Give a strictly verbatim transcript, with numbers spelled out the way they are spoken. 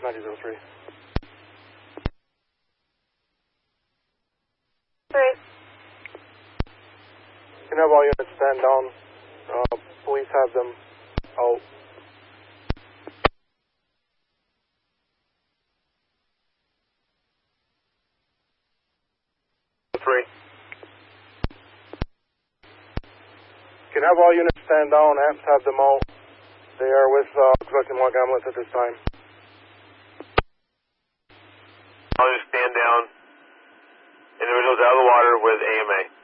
ninety oh three. Three. Can have all units stand down. Uh, police have them out. Three. Can have all units stand down. Amps have them out. They are with uh, collecting log ambulance at this time. I'll just stand down. Individuals out of the water with A M A.